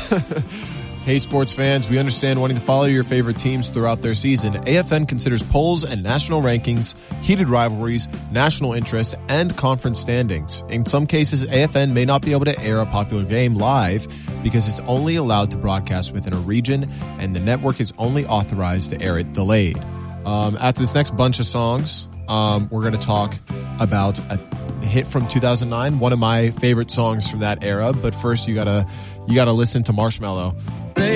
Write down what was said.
Hey, sports fans, we understand wanting to follow your favorite teams throughout their season. AFN considers polls and national rankings, heated rivalries, national interest, and conference standings. In some cases, AFN may not be able to air a popular game live because it's only allowed to broadcast within a region, and the network is only authorized to air it delayed. After this next bunch of songs, we're going to talk about a hit from 2009, one of my favorite songs from that era. But first, you gotta listen to Marshmello.